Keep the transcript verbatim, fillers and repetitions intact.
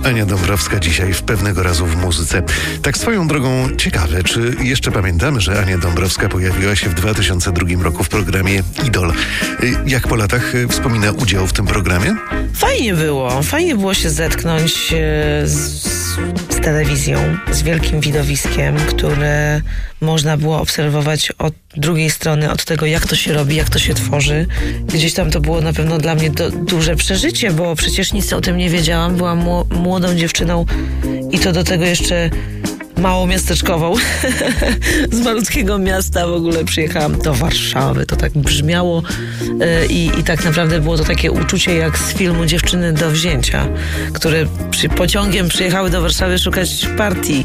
Ania Dąbrowska dzisiaj w Pewnego razu w muzyce. Tak swoją drogą ciekawe, czy jeszcze pamiętamy, że Ania Dąbrowska pojawiła się w dwa tysiące drugim roku w programie Idol. Jak po latach wspomina udział w tym programie? Fajnie było. Fajnie było się zetknąć z, z telewizją, z wielkim widowiskiem, które można było obserwować od drugiej strony, od tego, jak to się robi, jak to się tworzy. Gdzieś tam to było na pewno dla mnie do, duże przeżycie, bo przecież nic o tym nie wiedziałam. Byłam młodą dziewczyną i to do tego jeszcze mało miasteczkową. Z malutkiego miasta w ogóle przyjechałam do Warszawy. To tak brzmiało i, i tak naprawdę było to takie uczucie jak z filmu Dziewczyny do wzięcia, które przy, pociągiem przyjechały do Warszawy szukać partii